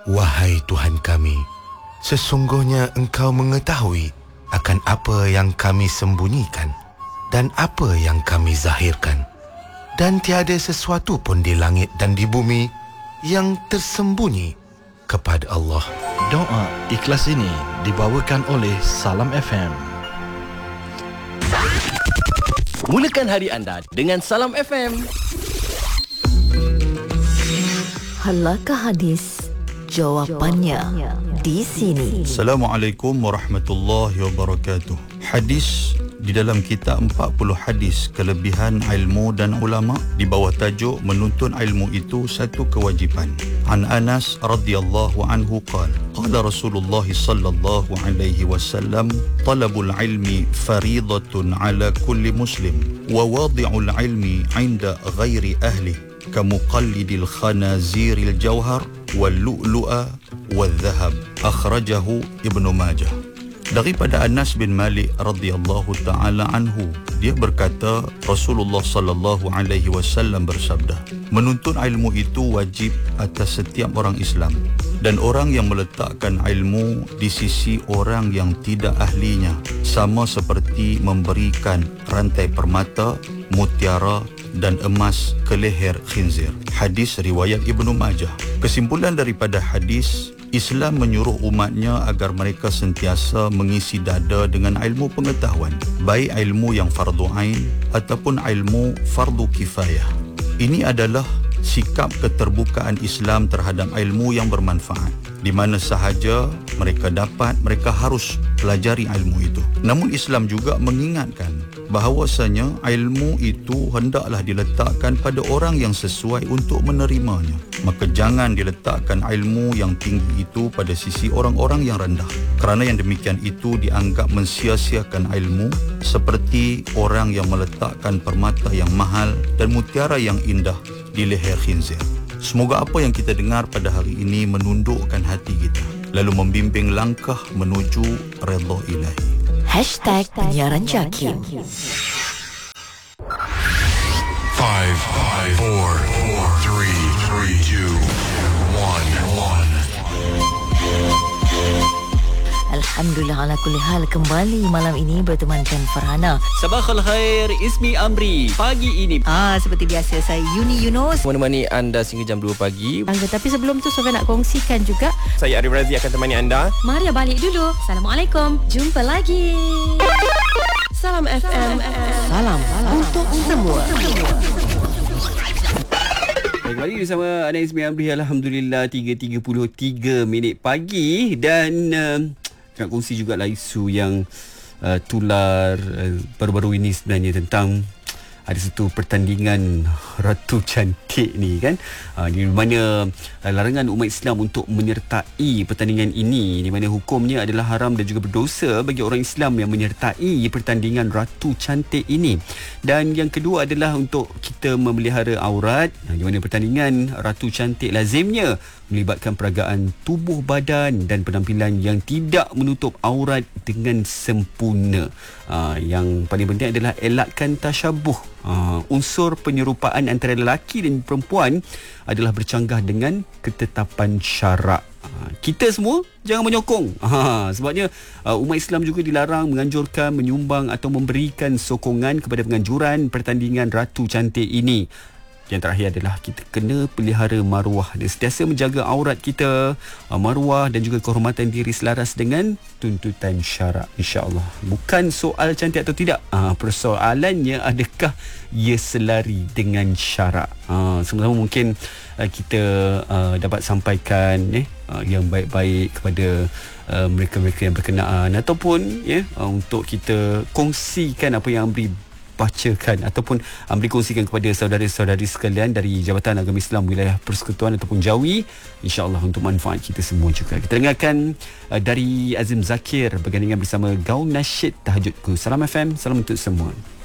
Wahai Tuhan kami, sesungguhnya Engkau mengetahui akan apa yang kami sembunyikan dan apa yang kami zahirkan. Dan tiada sesuatu pun di langit dan di bumi yang tersembunyi kepada Allah. Doa ikhlas ini dibawakan oleh Salam FM. Mulakan hari anda dengan Salam FM. Halakah hadis? Jawapannya di sini. Assalamualaikum warahmatullahi wabarakatuh. Hadis di dalam kitab 40 hadis kelebihan ilmu dan ulama di bawah tajuk menuntut ilmu itu satu kewajipan. An Anas radhiyallahu anhu qala Rasulullah sallallahu alaihi wasallam talabul ilmi fariidatun ala kulli muslim wa wadi'ul ilmi 'inda ghairi ahli kamuqallidil khanaziril jawhar wal lu'lu'a wal dhahab. Akhrajahu Ibnu Majah. Daripada Anas bin Malik radhiyallahu taala anhu, dia berkata Rasulullah sallallahu alaihi wasallam bersabda, menuntut ilmu itu wajib atas setiap orang Islam, dan orang yang meletakkan ilmu di sisi orang yang tidak ahlinya sama seperti memberikan rantai permata, mutiara dan emas ke leher khinzir. Hadis riwayat Ibnu Majah. Kesimpulan daripada hadis, Islam menyuruh umatnya agar mereka sentiasa mengisi dada dengan ilmu pengetahuan, baik ilmu yang fardu ain ataupun ilmu fardu kifayah. Ini adalah sikap keterbukaan Islam terhadap ilmu yang bermanfaat. Di mana sahaja mereka dapat, mereka harus pelajari ilmu itu. Namun Islam juga mengingatkan bahawasanya ilmu itu hendaklah diletakkan pada orang yang sesuai untuk menerimanya. Maka jangan diletakkan ilmu yang tinggi itu pada sisi orang-orang yang rendah. Kerana yang demikian itu dianggap mensia-siakan ilmu, seperti orang yang meletakkan permata yang mahal dan mutiara yang indah di leher khinzir. Semoga apa yang kita dengar pada hari ini menundukkan hati kita, lalu membimbing langkah menuju redha ilahi. #Penyiaran Jakim. 5, 4, 3, 2, 1. Alhamdulillah ala kulli hal, kembali malam ini bertemankan Farhana. Sabahal khair, Ismi Amri. Pagi ini Seperti biasa, saya Yuni Yunus menemani anda sehingga jam 2 pagi. Tapi sebelum tu Sofia nak kongsikan juga. Saya Arif Razi akan temani anda. Maria balik dulu. Assalamualaikum. Jumpa lagi. Salam FM. Salam untuk semua. Kembali bersama Ana Ismi Amri. Alhamdulillah 3:33 pagi. Dan nak kongsi juga lah isu yang tular baru-baru ini sebenarnya tentang ada satu pertandingan Ratu Cantik ni kan, di mana larangan umat Islam untuk menyertai pertandingan ini, di mana hukumnya adalah haram dan juga berdosa bagi orang Islam yang menyertai pertandingan Ratu Cantik ini. Dan yang kedua adalah untuk kita memelihara aurat, di mana pertandingan Ratu Cantik lazimnya melibatkan peragaan tubuh badan dan penampilan yang tidak menutup aurat dengan sempurna. Yang paling penting adalah elakkan tasyabuh. Unsur penyerupaan antara lelaki dan perempuan adalah bercanggah dengan ketetapan syarak. Kita semua jangan menyokong. Sebabnya umat Islam juga dilarang menganjurkan, menyumbang atau memberikan sokongan kepada penganjuran pertandingan Ratu Cantik ini. Yang terakhir adalah kita kena pelihara maruah dan sentiasa menjaga aurat kita, maruah dan juga kehormatan diri selaras dengan tuntutan syarak, insya-Allah. Bukan soal cantik atau tidak, persoalannya adakah ia selari dengan syarak. Sama-sama mungkin kita dapat sampaikan yang baik-baik kepada mereka-mereka yang berkenaan, ataupun untuk kita kongsikan apa yang Amri bacakan ataupun Amri kongsikan kepada saudara-saudari sekalian dari Jabatan Agama Islam Wilayah Persekutuan ataupun Jawi, insya-Allah untuk manfaat kita semua juga. Kita dengarkan dari Azim Zakir bergandingan bersama Gaung Nasyid Tahajudku. Salam FM, salam untuk semua.